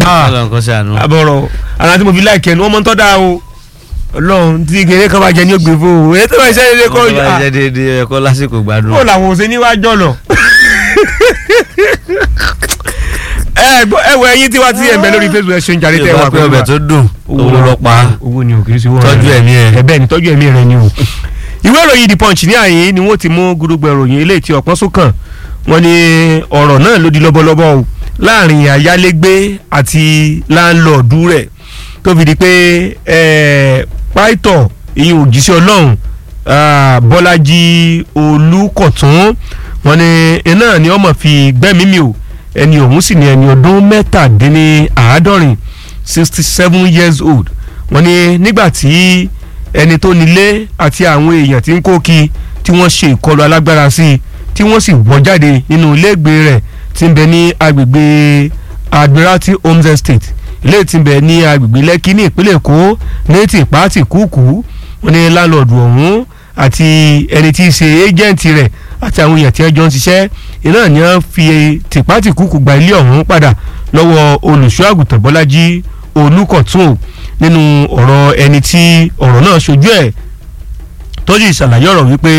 àbọ̀rọ̀ ara tí mo fi láìkẹ́ ni wọ́n mọ́ ń tọ́ da o Ọlọ́run tí gèrè kan bá jẹ ní ògbè fún o èyí tó bá iṣẹ́ ilé kọ́ ọjọ́ bá jẹ́ déédéé ẹ̀kọ́ lásìkò gbádùn. ó làwọn òsè níwájọ́ lọ. ẹwọ ẹyin tí wàá ti ẹ̀mẹ́ lórí Facebook ẹ̀ ṣe ń jarí tẹ́ wà pé ọbẹ̀ tó dùn owó lọ pa owó ni o kì í ṣe owó rẹ tọ́jú ẹ̀mí ẹ̀. bẹ́ẹ̀ ni tọ́jú ẹ̀mí rẹ ni o. ìwé ìròyìn The Punch ní àyè ni wọ́n ti mú gudugbẹ̀ ìròyìn eléyìí tí ọ̀pọ̀ sókàn wọ́n ní ọ̀rọ̀ náà ló di lọ́bọ̀lọ́bọ̀ o láàrin ayálégbé àti láńlọ́ọ̀dù rẹ̀ tó fi di pé pàìtọ̀ ìyẹn òjíṣẹ́ Ọlọ́run Bọ́lájí Olúkọ̀tún wọ́n ní iná ni ọmọ fi gbẹ́mímì o ẹni òun sì ní ẹni ọdún mẹ́tàdínláàádọ́rin 67 years old wọ́n ní nígbà tí ẹni tó nílé àti àwọn èèyàn tí ń kó kí tí wọ́n ṣe ìkọlù alágbára sí i tí wọ́n sì wọ́ jáde nínú iléègbé rẹ̀ tí ń bẹ ní agbègbè Admiralty Homes Estate ilé tí ń bẹ ní agbègbè Lẹ́kì ní ìpínlẹ̀ Èkó ní tìpátì kúkú wọ́n ní láńlọ́ọ̀dù ọ̀hún àti ẹni tí í ṣe éjẹ̀ǹtì rẹ̀ àti àwọn èèyàn tí wọ́n jọ ń ṣiṣẹ́ iná ni wọ́n fi tìpátì kúkú gba ilé ọ̀hún padà lọ́wọ́ olùṣọ́ àgùntàn Bọ́lájí Olúkọ̀tún nínú ọ̀rọ̀ ẹni tí ọ̀rọ̀ náà ṣojú ẹ̀ tọ́jú ìṣàlàyé ọ̀rọ̀ wípé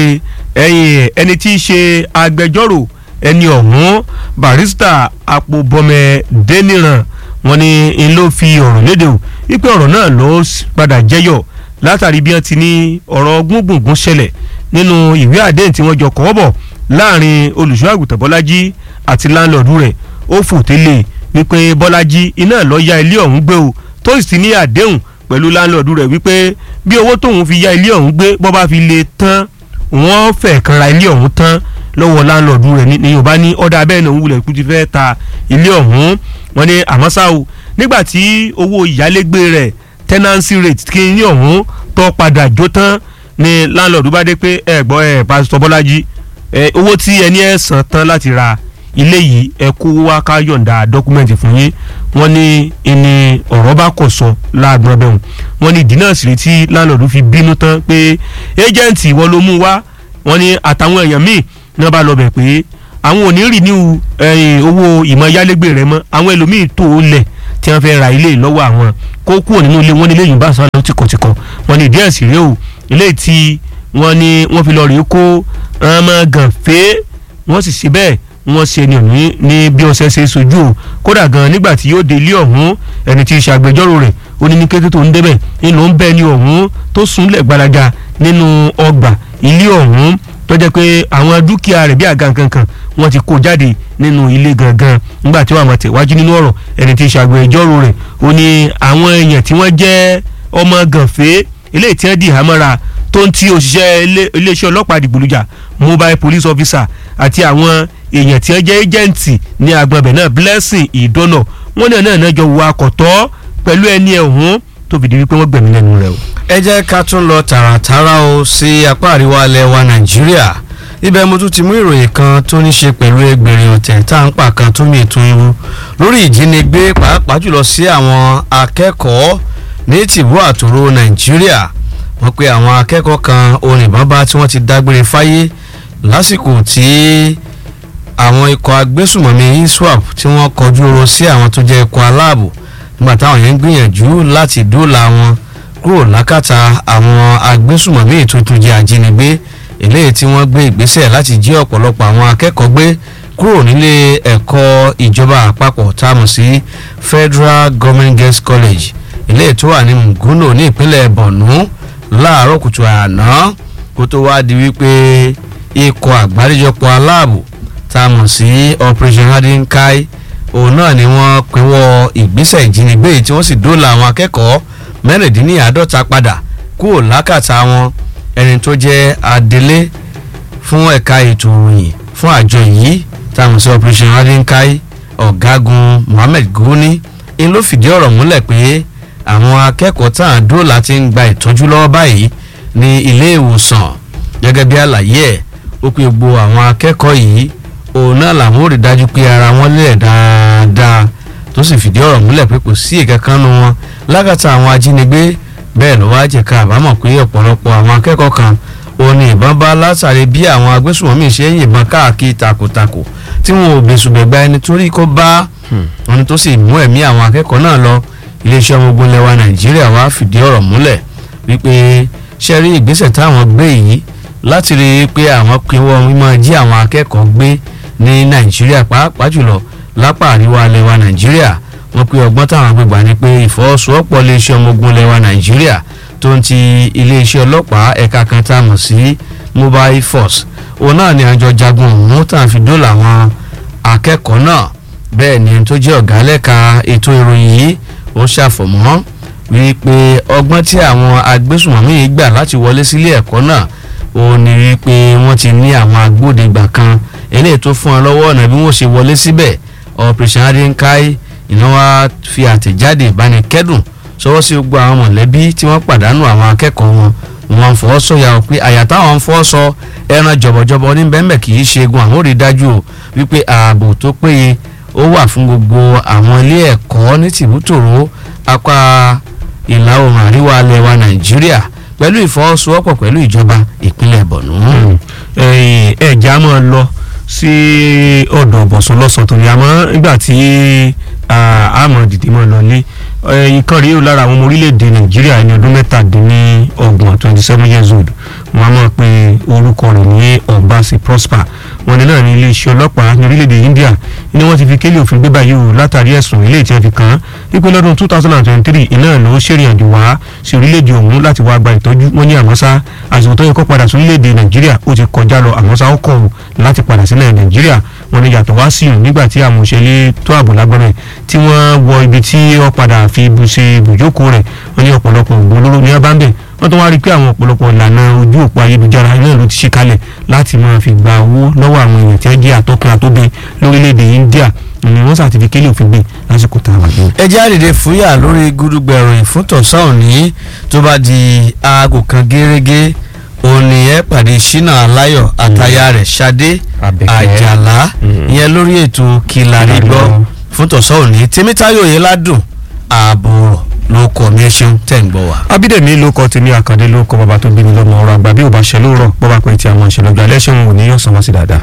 ẹni tí í ṣe agbẹjọ́rò ẹni ọ̀hún barista Àpòbọ̀mẹ Déníran wọ́n ní n ló fi ọ̀rọ̀ léde o wípé ọ̀rọ̀ náà ló padà jẹyọ látàrí bí wọ́n ti ní ọ̀rọ̀ gbùngbùngbùn ṣẹlẹ̀ nínú ìwé àdéhùn tí wọ́n jọ kọ́ bọ̀ láàrin olùṣọ́ àgùntàn Bọ́lájí àti láńlọ́ọ̀dù rẹ̀ ó fòtélé wípé Bọ́lájí iná ló ya ilé ọ̀hún gbé o tó sì ti ní àdéhùn pẹ̀lú láńlọ́ọ̀dù rẹ̀ wípé bí owó tóun fi ya ilé ọ̀hún gbé bọ́ bá fi lè tán wọ́n fẹ́ kan ra ilé ọ̀hún tán lọ́wọ́ láńlọ́ọ̀dù rẹ̀ ní Yorùbá ní ọ̀dà bẹ́ẹ̀ náà wúlẹ̀ kú ti fẹ́ ta ilé ọ̀hún wọ́n ní àmọ́ ṣá o nígbà tí owó ìyálégbé rẹ̀ tenancy rate kí ní ọ̀hún tó padà jó tán ni láńlọ́ọ̀dù bá dé pé pásítọ̀ Bọ́lájí owó tí ẹni ẹ̀ san tán láti ra ilé yìí ẹ kó wá ká yọ̀ǹda dọ́kúmẹ̀ntì fún yín wọ́n ní ìní ọ̀rọ̀ bá kọ̀ sọ láàgbọ̀n bẹ́ẹ̀ wọ́n ní ìdí náà sì rí tí láńlọ́ọ̀dù fi bínú tán pé ẹ́jẹ̀ǹtì wọn ló mú wá wọ́n ní àtàwọn èèyàn míì náà bá lọ bẹ̀ pé àwọn ò ní rí ní owó ìmọ̀ yálégbé rẹ̀ mọ́ àwọn ẹlòmíì tó o lẹ̀ tí wọ́n fẹ́ ra ilé lọ́wọ́ àwọn kó kúrò nínú ilé wọn ní ilé yìí bá sọ́nà tìkọ̀tìkọ̀ wọ́n ní ìdí ẹ̀sìn rẹ̀ o ilé tí wọ́n ní wọ́n fi lọ rèé kó ọmọ gànfẹ́ wọ́n sì ṣe bẹ́ẹ̀ wọ́n ṣe ni òní ní bí ọ̀sẹ̀ ṣe sojú o kódà gan nígbà tí yóò dé ilé ọ̀hún ẹni tí í ṣe agbẹjọ́rò rẹ̀ ó ní kété tó ń débẹ̀ nínú ń bẹ́ẹ̀ ni ọ̀hún tó súnlẹ̀ gbalaga nínú ọgbà ilé ọ̀hún tó jẹ́ pé àwọn dúkìá rẹ̀ bí àga nǹkankan wọ́n ti kó jáde nínú ilé gangan nígbà tí wọ́n àmọ̀ tẹ̀wájú nínú ọ̀rọ̀ ẹni tí í ṣe agbẹjọ́rò rẹ̀ ó ní àwọn èèyàn tí wọ́n jẹ́ ọmọ gànfẹ́ eléyìí tí wọ́n dì hámọ́ra tó ń ti òṣìṣẹ́ iléeṣẹ́ ọlọ́pàá dìgbòlùjà mobile police officer àti àwọn èèyàn tí wọ́n jẹ́ ẹ́jẹ̀ǹtì ní agbọ̀nbẹ̀ náà Blessing Ìdọ́nà wọ́n náà jọ wọ akọ̀tọ́ pẹ̀lú ẹni ẹ̀hún tó fìdí wípé wọ́n gbẹ̀mí lẹ́nu rẹ̀ o. ẹ jẹ́ ká tún lọ tààràtàrà o sí apá àríwá ilẹ̀ wa Nàìjíríà ibẹ̀ mo tún ti mú ìròyìn kan tó ní ṣe pẹ̀lú ẹgbẹ̀rin ọ̀tẹ̀ tá à ń pa kan tó mi ètò irú lórí ìjínigbé pàápàá jùlọ sí àwọn akẹ́kọ̀ọ́ ní tìbú àtòrò Nàìjíríà wọ́n pe àwọn akẹ́kọ̀ọ́ kan oníbọn bá tí wọ́n ti dágbére fáyé lásìkò tí àwọn ikọ̀ agbésùmọ̀mí ISWAP tí wọ́n kọjú ọ̀rọ̀ sí àwọn tó jẹ́ ikọ̀ aláàbò nígbà táwọn yẹn ń gbìyànjú láti dóòlà wọn kúrò lákàtà àwọn agbésùmọ̀mí tuntun jẹ́ ajínigbé eléyìí tí wọ́n gbé ìgbésẹ̀ láti jí ọ̀pọ̀lọpọ̀ àwọn akẹ́kọ̀ọ́ gbé kúrò nílé ẹ̀kọ́ ìjọba àpapọ̀ tá a mọ̀ sí Federal Government Girls College eléyìí tó wà ní Muguno ní ìpínlẹ̀ Borno láàárọ̀ kùtù àná kó tó wá di wípé ikọ̀ àgbáríjọpọ̀ aláàbò tá a mọ̀ sí Operation Hadinkai òun náà ni wọ́n pinwọ́ ìgbésẹ̀ ìjínigbé tí wọ́n sì dóòlà àwọn akẹ́kọ̀ọ́ mẹ́rìndínláàádọ́ta padà kúrò lákàtà wọn ẹni tó jẹ́ adelé fún ẹ̀ka ètò ìròyìn fún àjọ yìí tá a mọ̀ sí Operation Hadinkai ọ̀gágun Mohammed Goni ń ló fìdí ọ̀rọ̀ múlẹ̀ pé àwọn akẹ́kọ̀ọ́ tá à ń dóòlà ti ń gba ìtọ́jú lọ́wọ́ báyìí ní ilé ìwòsàn gẹ́gẹ́ bí àlàyé ẹ̀ ó pé gbogbo àwọn akẹ́kọ̀ọ́ yìí òun náà làwọn ò rí dájú pé ara wọn lẹ̀ dáadáa tó sì fìdí ọ̀rọ̀ múlẹ̀ pé kò sí ìkankan nu wọn lákàtà àwọn ajínigbé bẹ́ẹ̀ ló wá jẹ́ ká àbámọ̀ pé ọ̀pọ̀lọpọ̀ àwọn akẹ́kọ̀ọ́ kan òun ni ìbọn bá látàrí bí àwọn agbésùnmọ̀mí ṣe ń yìnbọn káàkiri takòtakò tí wọn ò bẹ̀sùbẹ̀gbà ẹni torí kó bá wọn ní tó sì mú ẹ̀mí àwọn akẹ́kọ̀ọ́ náà lọ. Iléeṣẹ́ ọmọ ogun lẹwa Nàìjíríà wá fìdí ọ̀rọ̀ múlẹ̀ wípé ṣe rí ìgbésẹ̀ táwọn gbé yìí láti rí i pé àwọn pinwọ́ mímọ́ jí àwọn akẹ́kọ̀ọ́ gbé ní Nàìjíríà pàápàá jùlọ lápá àríwá lẹwa Nàìjíríà. Wọ́n pe ọgbọ́n táwọn gbégbá ni pé ìfọwọ́sowọ́pọ̀ iléeṣẹ́ ọmọ ogun lẹwa Nàìjíríà tó ń ti iléeṣẹ́ ọlọ́pàá ẹ̀ka kan tá a mọ̀ sí Mobile Force òun náà ni àjọ jagun òun tá a fi dóòlà àwọn akẹ́kọ̀ọ́ náà. Bẹ́ẹ̀ ni tó jẹ́ ọ̀gá lẹ́ka ètò ìròyìn yìí ó ṣàfọ̀mọ́ wípé ọgbọ́n tí àwọn agbésùnmọ̀mí yìí gbà láti wọlé sílé ẹ̀kọ́ náà ó ní wípé wọ́n ti ní àwọn agbódegbà kan eléyìí tó fún ọ lọ́wọ́ ọ̀nà bí wọ́n ṣe wọlé síbẹ̀. Operation Adinkai iná wa fi àtẹ̀jáde ìbánikẹ́dùn sọwọ́ sí gbogbo àwọn mọ̀lẹ́bí tí wọ́n pàdánù àwọn akẹ́kọ̀ọ́ wọn. Wọ́n fọwọ́ sọ̀yà pé àyà táwọn ń fọwọ́ sọ ẹran jọ̀bọ̀jọ̀bọ̀ ní bẹ́ẹ̀mẹ̀ kì í ṣe egun àwọn ò rí dájú wípé ààbò tó péye ó wà fún gbogbo àwọn ilé ẹ̀kọ́ ní tìbútòrò apá ìlà oòrùn àríwá ilẹ̀ wa Nàìjíríà pẹ̀lú ìfọwọ́sowọ́pọ̀ pẹ̀lú ìjọba ìpínlẹ̀ Borno. ẹ̀já máa lọ sí ọ̀dọ̀ Bọ̀sùn lọ́sàn tó ní àmọ́ nígbà tí àmọ́ dìde máa lọ lé ìkan rí lára àwọn ọmọ orílẹ̀-èdè Nàìjíríà ní ọdún 27 27 years old wọn a máa pe orúkọ rẹ̀ ní Ọbaṣe Prosper. Wọ́n ní náà ní iléeṣẹ́ ọlọ́pàá ní orílẹ̀-èdè India ni wọ́n ti fi kélé òfin gbé báyìí o látàrí ẹ̀sùn ilé tí wọ́n fi kàn án wípé lọ́dún 2023 iná ló ṣèrìnàjò wá sí orílẹ̀-èdè ọ̀hún láti wá gba ìtọ́jú. Wọ́n ní àmọ́sá àsìkò tó yẹ kó padà sí orílẹ̀-èdè Nàìjíríà ó ti kọjá lọ àmọ́sá ó kọ̀ láti padà sílẹ̀ Nàìjíríà. Wọ́n ní yàtọ̀ wá sí ìrùn nígbà tí àwọn òṣèlú tó ààbò lágbọ́nrẹ̀ tí wọ́n wọ ibi tí wọ́n padà fi ṣe ibùjókòó rẹ̀. Wọ́n ní ọ̀pọ̀lọpọ̀ ògùn olóró ní abáńbẹ̀. Wọ́n tún wá rí i pé àwọn ọ̀pọ̀lọpọ̀ ìlànà ojú òpó ayélujára náà ló ti ṣe kalẹ̀ láti máa fi gba owó lọ́wọ́ àwọn èèyàn tí wọ́n jẹ́ àtọ́kùn àtóbi lórílẹ̀‐èdè India ni wọ́n sàtífíkẹ́lì òfin gbé lásìkò tá a wà lóyún. ẹ jẹ́ àdìde fúyà lórí gúdúgbẹ̀rù ìfúntọ̀sán òní tó bá di aago kan gẹ́gẹ́ òní ẹ pàdé Ṣínà Aláyọ̀ àtaya rẹ̀ Ṣadé Àjàlá ìyẹn lórí ètò Kílárí Gbọ́ fúntọ̀sán òní Tèmítáyọ̀ Oyèládùn ààbò rọ̀ ló kọ mi ṣeun tẹ̀ ń gbọ́ wa. Abídèmí ló kọ tèmi Àkàndé ló kọ bàbá tó bí mi lọ́mọ ọ̀rọ̀ àgbà bí ò bá ṣe ló rọ̀ bọ́ba pé tí àwọn ìṣẹ̀lẹ̀ ọgbà lẹ́sẹ̀ wọn ò ní yọ̀ sàn wá sí dáadáa.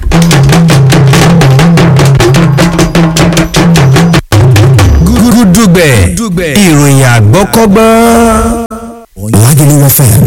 Gúdúgbẹ̀ ìròyìn àgbọ́kọ́gbọ́n. Lágẹ̀lẹ̀ FM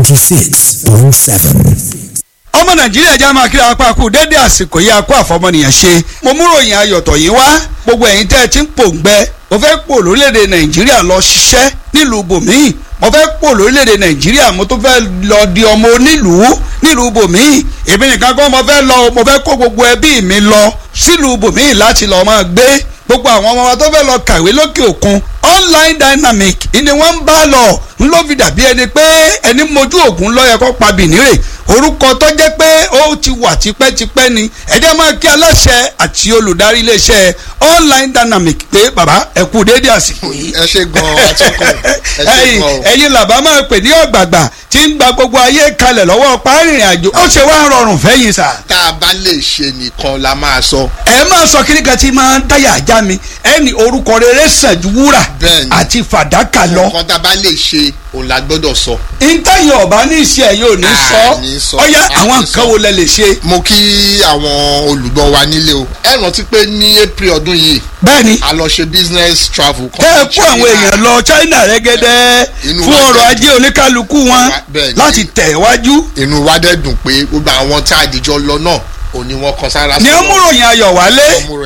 96.7. ọmọ Nàìjíríà já máa kíra apá kú dédé àsìkò yìí akó àfọmọnìyàn ṣe mo mú ròyìn ayọ̀tọ̀ yìí wá gbogbo ẹ̀yin tẹ́ ẹ ti ń pòǹgbẹ mo fẹ́ pò lórílẹ̀‐èdè Nàìjíríà lọ ṣiṣẹ́ nílùú bòmíì mo fẹ́ pò lórílẹ̀‐èdè Nàìjíríà mo tó fẹ́ lọ di ọmọ onílùú nílùú bòmíì èmi nìkan kọ́ mo fẹ́ lọ mo fẹ́ kó gbogbo ẹbí mi lọ sílùú bòmíì láti lọ́ọ́ máa gbé gbogbo àwọn ọmọ wa tó fẹ́ lọ kàwé lókè òkun online dynamic ni wọ́n ń bá lọ ń ló fi dàbí ẹni pé ẹni mojú ògùn lọ́yẹ kó pa bìnírè orúkọ tó jẹ́ pé ó ti wà tipẹ́tipẹ́ ni ẹ̀jẹ̀ máa kí aláṣẹ àti olùdarí iléeṣẹ́ online dynamic pé bàbá ẹ kú déédé àsìkò yìí. ẹ ṣe gan atọ́kùn ẹ ṣe gan. ẹ̀yin làbá máa pè ní ọ̀gbàgbà tí ń gba gbogbo ayé kalẹ̀ lọ́wọ́ párìnrìn àjò ó ṣe wá rọrùn fẹ́yìn sà. tá a bá lè ṣe nìkan la máa sọ. ẹ máa sọ kíní kan tí máa ń dáyà ajá mi ẹni orúkọ rere sàn ju wúrà àti fàdákà lọ. nǹkan tá a bá lè ṣe òun la gbọ́dọ̀ sọ. ìtẹ̀yìn ọ̀bá ní iṣẹ́ yóò ní sọ ọ̀yá àwọn nǹkan wo lẹ lè ṣe. mo kí àwọn olùgbọ́ wa nílé o ẹ rántí pé ní April ọdún yìí. bẹ́ẹ̀ni a lọ ṣe business travel. ẹ kó àwọn èèyàn lọ China rẹ́gẹ́dẹ́ fún ọrọ̀ ajé oníkálukú wọn láti tẹ̀ wájú. inú wa dẹ̀ dùn pé gbogbo àwọn tá a dìjọ lọ náà òní wọn kan sára sí. ni ó mú ròyìn ayọ̀ wálé.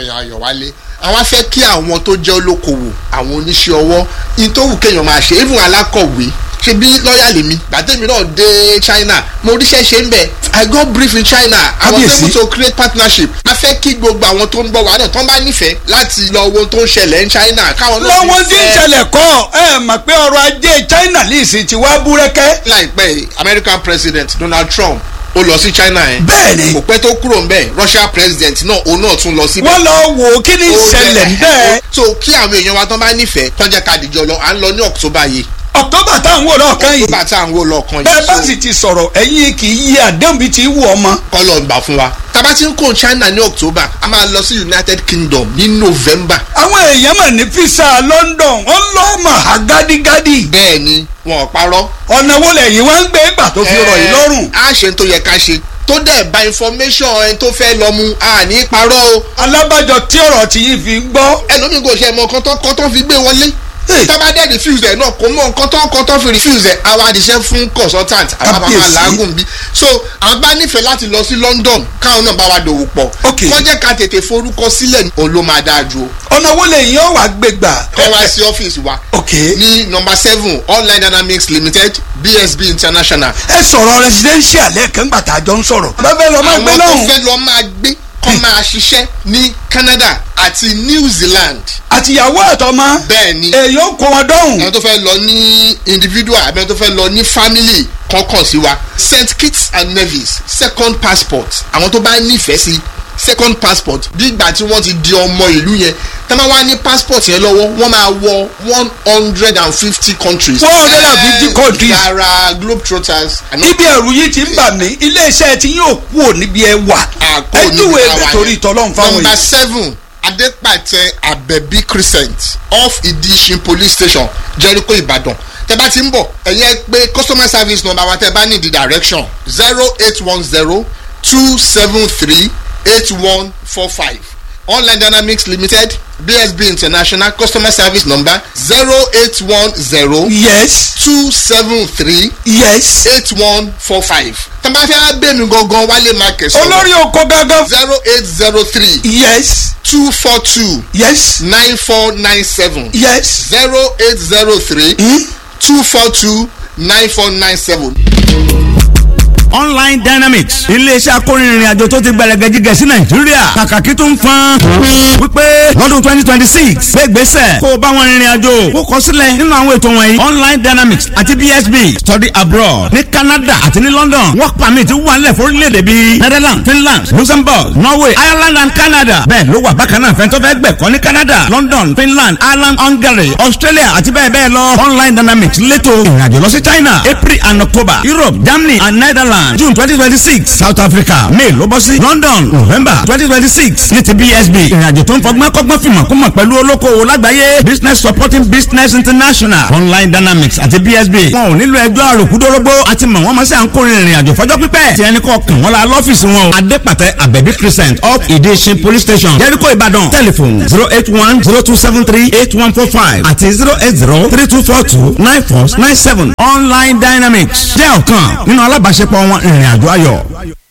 àwọn afẹ́ kí àwọn tó jẹ́ olókoòwò àwọn oníṣẹ́ ọwọ́ in tó wù kéèyàn máa ṣe even alákọ̀wé ṣe bí lọ́ọ̀yà lèmi gbàtẹ́mi náà dé China mo ríṣẹ́ ṣe ń bẹ̀ I got brief in China I was able to create partnership a fẹ́ kí gbogbo àwọn tó ń bọ̀ wá náà tó ń bá nífẹ̀ẹ́ láti lọ wo tó ń ṣẹlẹ̀ ní China káwọn náà lọ́wọ́ tí ń ṣẹlẹ̀ kọ́ ẹ mọ̀ pé ọrọ̀ ajé China lè sì ti wá búrẹ́kẹ́. láìpẹ́ American President Donald Trump ó lọ sí China yẹn. bẹ́ẹ̀ni. kò pẹ́ tó kúrò ń bẹ̀ Russia president náà òun náà tún lọ síbẹ̀. wọ́n lọ wò ó kí ni ìṣẹ̀lẹ̀ ń bẹ́ẹ̀. so kí àwọn èèyàn wa tán bá nífẹ̀ẹ́ tán jẹ́ ká dìjọ lọ à ń lọ ní October yìí. October tá à ń wò lọ́ọ̀kan yìí. October tá à ń wò lọ́ọ̀kan yìí. bẹ́ẹ̀ bá sì ti sọ̀rọ̀ ẹ̀yin kì í yí àdéhùn bíi ti wù ọmọ. kọ́lọ̀ ń gbà fún wa. tábà tí ń kó China ní October a máa lọ sí United Kingdom ní November. àwọn èèyàn mà ní fisa London wọ́n lọ́ọ́ mà á gádígádí. bẹ́ẹ̀ ni wọn ò parọ́. ọ̀nà wo lẹ̀yìn wá ń gbé gbà tó fi rọ̀ yìí lọ́rùn. a ṣe tó yẹ ká ṣe tó dẹ̀ bá information ẹni tó fẹ́ lọ mu àní parọ́ o. alábàjọ tí ọ̀rọ̀ tí yìí fi gbọ́. ẹlòmíì kò ṣe mọ kọ́tọ́ fi gbé wọlé tọ́ba dẹ̀ refuse ẹ̀ náà kò mọ kọ́tọ́ fi refuse ẹ̀ àwa àdìsẹ́ fún consultant àwọn bàbá làágùn bí so àwọn bá nífẹ̀ẹ́ láti lọ sí London káwọn náà bá wa dòwò pọ̀ wọ́n jẹ́ ká tètè forúkọ sílẹ̀ òun ló máa dáa ju o. ọ̀nà wo lè yín ó wà gbé gbà. kọ́ wá sí ọ́fíìsì wa ní number 7 Online Dynamics Limited BSB International. ẹ sọ̀rọ̀ residential lẹ́ẹ̀kan gbàtà àjọ ń sọ̀rọ̀. bẹ́ẹ̀ lọ máa gbé lọ́hùn. àwọn tó fẹ́ lọ máa gbé kọ́ máa ṣiṣẹ́ ní Canada àti New Zealand. àtìyàwó àtọmọ. bẹ́ẹ̀ni èyí ó kó wọn dọ́hùn. àwọn tó fẹ́ lọ ní individual àbí àwọn tó fẹ́ lọ ní family kọ̀ọ̀kan sí wa. St Kitts and Nevis second passport àwọn tó bá nífẹ̀ẹ́ sí second passport bí ìgbà tí wọ́n ti di ọmọ ìlú yẹn tá máa wá ní passport yẹn lọ́wọ́ wọ́n máa wọ 150 countries. 150 countries. yàrá Globetrotters. níbi ẹ̀rù yìí ti ń bà mí iléeṣẹ́ tí yóò kú ò níbi ẹ wà. ẹ júwe nítorí ìtọ́lọ́run fáwọn yìí. number 7 Adepate Abebi Crescent off Idishin Police Station Jericho Ibadan. tẹ́ bá ti ń bọ̀ ẹ̀yẹ́ pé customer service number wa tẹ́ bá ní the direction 0810-273-8145. Online Dynamics Limited BSB International customer service number 0810 yes 273 yes 8145. tẹ́lẹ̀ fẹ́ bẹ́ẹ̀ mi gangan Wálé Market sọ̀rọ̀ olórí oko gangan 0803 yes 242 yes 9497 yes 0803 242 9497. Online Dynamics iléeṣẹ́ akórinrin àjò tó ti gbẹrẹgẹ jígẹ sí Nàìjíríà kàkàkí tó ń fan wípé lọ́dún 2026 gbégbèsè kó o bá wọn rìnrìn àjò kó kọ sílẹ̀ nínú àwọn ètò wọ̀nyí Online Dynamics àti BSB study abroad ní Canada àti ní London work permit wà nílẹ̀ fórílẹ̀-èdè bíi Netherlands Finland Luxembourg Norway Ireland and Canada bẹ́ẹ̀ ló wà bákan náà fẹ́ntọ́ fẹ́ gbẹ̀kọ́ ní Canada London Finland Ireland Hungary Australia àti bẹ́ẹ̀ bẹ́ẹ̀ lọ Online Dynamics létò ìrìnàjò lọ sí China April and October Europe Germany and Netherlands June 2026 South Africa May ló bọ́ sí London November 2026 ní ti BSB ìrìnàjò tó ń fọgbọ́n kọ́gbọ́n fìmọ̀ kó mọ̀ pẹ̀lú olókoòwò lágbàáyé Business Supporting Business International Online Dynamics àti BSB wọn ò nílò ẹjọ́ àròkúdórógbó àti mọ̀ wọ́n mọ̀ sí à ń kórìírin ìrìnàjò fọjọ́ pípẹ́ tí ẹni kọ́ kàn wọ́n la lọ́fíìsì wọn o Adépàtẹ Abẹ́bí Crescent up Ideshin Police Station Jericho Ìbàdàn telephone 08102738145 àti 08032429497 Online Dynamics jẹ́ ọ̀kan nínú alábàáṣepọ̀ wọn ìrìnàjò ayọ̀.